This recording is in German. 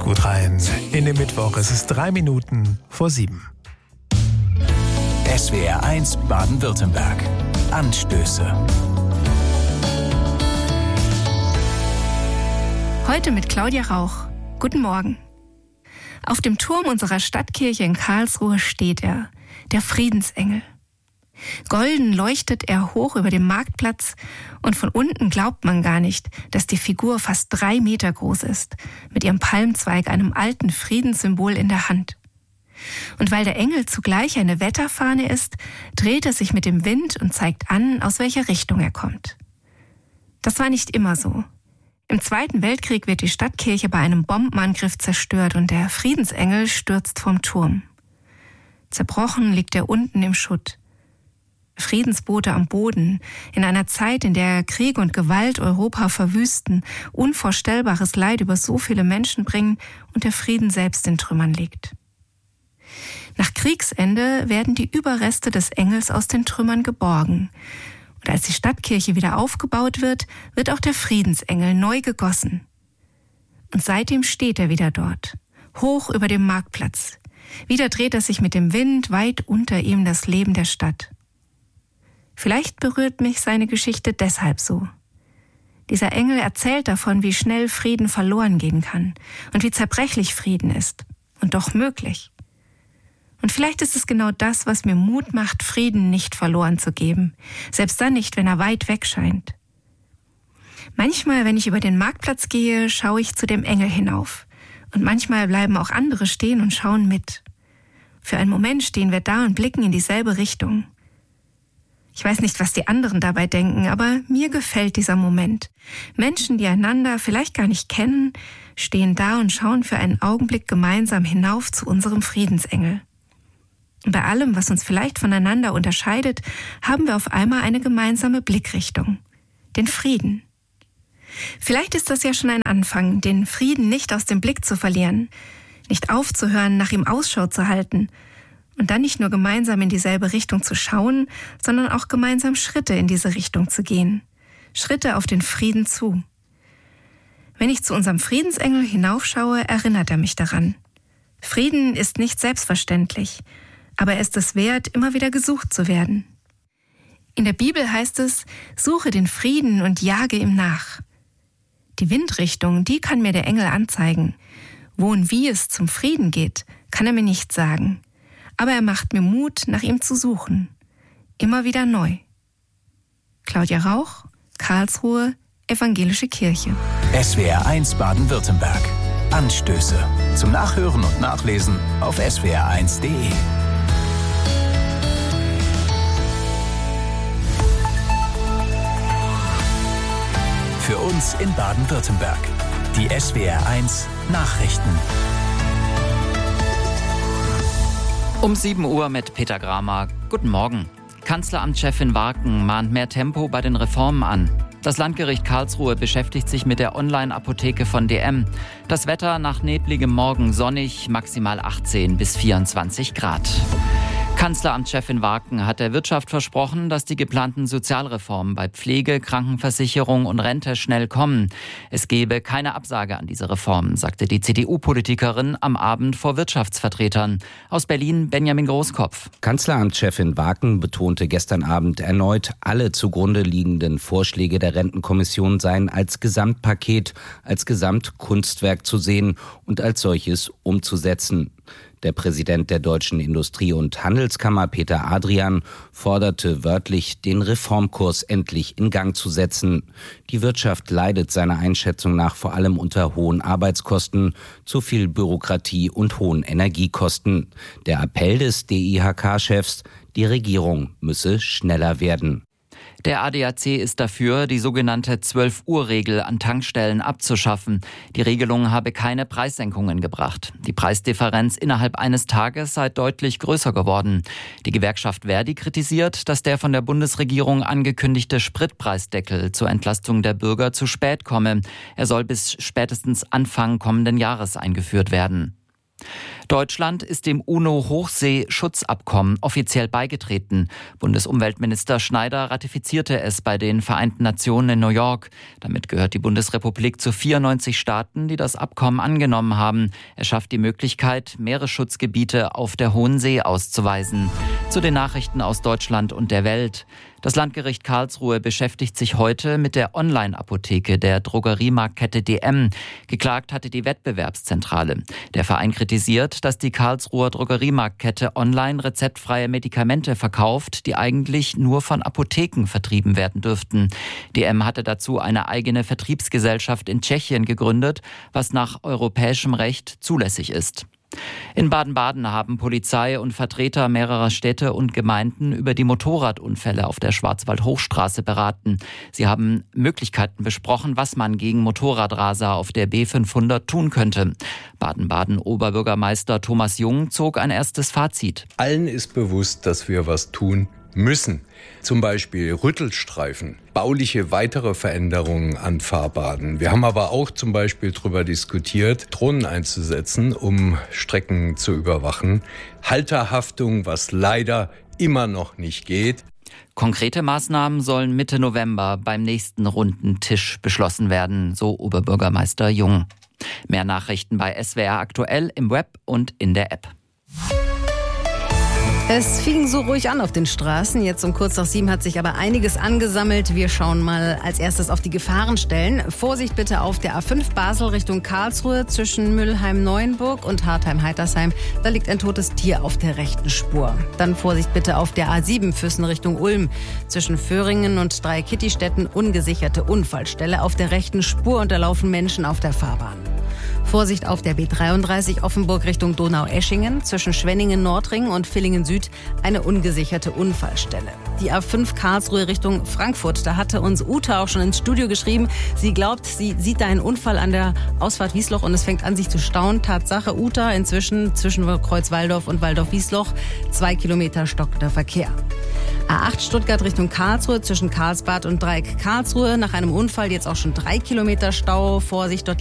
gut rein in den Mittwoch. Es ist 3 Minuten vor 7. SWR 1 Baden-Württemberg. Anstöße. Heute mit Claudia Rauch. Guten Morgen. Auf dem Turm unserer Stadtkirche in Karlsruhe steht er, der Friedensengel. Golden leuchtet er hoch über dem Marktplatz und von unten glaubt man gar nicht, dass die Figur fast 3 Meter groß ist, mit ihrem Palmzweig, einem alten Friedenssymbol in der Hand. Und weil der Engel zugleich eine Wetterfahne ist, dreht er sich mit dem Wind und zeigt an, aus welcher Richtung er kommt. Das war nicht immer so. Im Zweiten Weltkrieg wird die Stadtkirche bei einem Bombenangriff zerstört und der Friedensengel stürzt vom Turm. Zerbrochen liegt er unten im Schutt. Friedensboote am Boden, in einer Zeit, in der Krieg und Gewalt Europa verwüsten, unvorstellbares Leid über so viele Menschen bringen und der Frieden selbst in Trümmern liegt. Nach Kriegsende werden die Überreste des Engels aus den Trümmern geborgen. Und als die Stadtkirche wieder aufgebaut wird, wird auch der Friedensengel neu gegossen. Und seitdem steht er wieder dort, hoch über dem Marktplatz. Wieder dreht er sich mit dem Wind weit unter ihm das Leben der Stadt. Vielleicht berührt mich seine Geschichte deshalb so. Dieser Engel erzählt davon, wie schnell Frieden verloren gehen kann und wie zerbrechlich Frieden ist und doch möglich. Und vielleicht ist es genau das, was mir Mut macht, Frieden nicht verloren zu geben, selbst dann nicht, wenn er weit weg scheint. Manchmal, wenn ich über den Marktplatz gehe, schaue ich zu dem Engel hinauf. Und manchmal bleiben auch andere stehen und schauen mit. Für einen Moment stehen wir da und blicken in dieselbe Richtung. Ich weiß nicht, was die anderen dabei denken, aber mir gefällt dieser Moment. Menschen, die einander vielleicht gar nicht kennen, stehen da und schauen für einen Augenblick gemeinsam hinauf zu unserem Friedensengel. Und bei allem, was uns vielleicht voneinander unterscheidet, haben wir auf einmal eine gemeinsame Blickrichtung, den Frieden. Vielleicht ist das ja schon ein Anfang, den Frieden nicht aus dem Blick zu verlieren, nicht aufzuhören, nach ihm Ausschau zu halten, und dann nicht nur gemeinsam in dieselbe Richtung zu schauen, sondern auch gemeinsam Schritte in diese Richtung zu gehen. Schritte auf den Frieden zu. Wenn ich zu unserem Friedensengel hinaufschaue, erinnert er mich daran. Frieden ist nicht selbstverständlich, aber er ist es wert, immer wieder gesucht zu werden. In der Bibel heißt es, suche den Frieden und jage ihm nach. Die Windrichtung, die kann mir der Engel anzeigen. Wo und wie es zum Frieden geht, kann er mir nicht sagen. Aber er macht mir Mut, nach ihm zu suchen. Immer wieder neu. Claudia Rauch, Karlsruhe, Evangelische Kirche. SWR 1 Baden-Württemberg. Anstöße. Zum Nachhören und Nachlesen auf swr1.de. Für uns in Baden-Württemberg. Die SWR 1 Nachrichten. Um 7 Uhr mit Peter Gramer. Guten Morgen. Kanzleramtschefin Warken mahnt mehr Tempo bei den Reformen an. Das Landgericht Karlsruhe beschäftigt sich mit der Online-Apotheke von DM. Das Wetter nach nebligem Morgen sonnig, maximal 18 bis 24 Grad. Kanzleramtschefin Warken hat der Wirtschaft versprochen, dass die geplanten Sozialreformen bei Pflege, Krankenversicherung und Rente schnell kommen. Es gebe keine Absage an diese Reformen, sagte die CDU-Politikerin am Abend vor Wirtschaftsvertretern. Aus Berlin Benjamin Großkopf. Kanzleramtschefin Warken betonte gestern Abend erneut, alle zugrunde liegenden Vorschläge der Rentenkommission seien als Gesamtpaket, als Gesamtkunstwerk zu sehen und als solches umzusetzen. Der Präsident der Deutschen Industrie- und Handelskammer, Peter Adrian, forderte wörtlich, den Reformkurs endlich in Gang zu setzen. Die Wirtschaft leidet seiner Einschätzung nach vor allem unter hohen Arbeitskosten, zu viel Bürokratie und hohen Energiekosten. Der Appell des DIHK-Chefs, die Regierung müsse schneller werden. Der ADAC ist dafür, die sogenannte 12-Uhr-Regel an Tankstellen abzuschaffen. Die Regelung habe keine Preissenkungen gebracht. Die Preisdifferenz innerhalb eines Tages sei deutlich größer geworden. Die Gewerkschaft Verdi kritisiert, dass der von der Bundesregierung angekündigte Spritpreisdeckel zur Entlastung der Bürger zu spät komme. Er soll bis spätestens Anfang kommenden Jahres eingeführt werden. Deutschland ist dem UNO-Hochseeschutzabkommen offiziell beigetreten. Bundesumweltminister Schneider ratifizierte es bei den Vereinten Nationen in New York. Damit gehört die Bundesrepublik zu 94 Staaten, die das Abkommen angenommen haben. Er schafft die Möglichkeit, Meeresschutzgebiete auf der Hohen See auszuweisen. Zu den Nachrichten aus Deutschland und der Welt. Das Landgericht Karlsruhe beschäftigt sich heute mit der Online-Apotheke der Drogeriemarktkette DM. Geklagt hatte die Wettbewerbszentrale. Der Verein kritisiert, dass die Karlsruher Drogeriemarktkette online rezeptfreie Medikamente verkauft, die eigentlich nur von Apotheken vertrieben werden dürften. DM hatte dazu eine eigene Vertriebsgesellschaft in Tschechien gegründet, was nach europäischem Recht zulässig ist. In Baden-Baden haben Polizei und Vertreter mehrerer Städte und Gemeinden über die Motorradunfälle auf der Schwarzwald-Hochstraße beraten. Sie haben Möglichkeiten besprochen, was man gegen Motorradraser auf der B500 tun könnte. Baden-Baden-Oberbürgermeister Thomas Jung zog ein erstes Fazit. Allen ist bewusst, dass wir was tun müssen. Zum Beispiel Rüttelstreifen, bauliche weitere Veränderungen an Fahrbahnen. Wir haben aber auch zum Beispiel darüber diskutiert, Drohnen einzusetzen, um Strecken zu überwachen. Halterhaftung, was leider immer noch nicht geht. Konkrete Maßnahmen sollen Mitte November beim nächsten runden Tisch beschlossen werden, so Oberbürgermeister Jung. Mehr Nachrichten bei SWR aktuell im Web und in der App. Es fing so ruhig an auf den Straßen. Jetzt um kurz nach 7 hat sich aber einiges angesammelt. Wir schauen mal als erstes auf die Gefahrenstellen. Vorsicht bitte auf der A5 Basel Richtung Karlsruhe zwischen Mülheim-Neuenburg und Hartheim-Heitersheim. Da liegt ein totes Tier auf der rechten Spur. Dann Vorsicht bitte auf der A7 Füssen Richtung Ulm. Zwischen Föhringen und Dreikitti-Städten ungesicherte Unfallstelle auf der rechten Spur und da laufen Menschen auf der Fahrbahn. Vorsicht auf der B33 Offenburg Richtung Donau-Eschingen, zwischen Schwenningen-Nordring und Villingen-Süd eine ungesicherte Unfallstelle. Die A5 Karlsruhe Richtung Frankfurt, da hatte uns Uta auch schon ins Studio geschrieben, sie glaubt, sie sieht da einen Unfall an der Ausfahrt Wiesloch und es fängt an, sich zu stauen. Tatsache, Uta, inzwischen zwischen Kreuz-Walldorf und Walldorf-Wiesloch 2 Kilometer stockender Verkehr. A8 Stuttgart Richtung Karlsruhe zwischen Karlsbad und Dreieck Karlsruhe. Nach einem Unfall jetzt auch schon 3 Kilometer Stau. Vorsicht, dort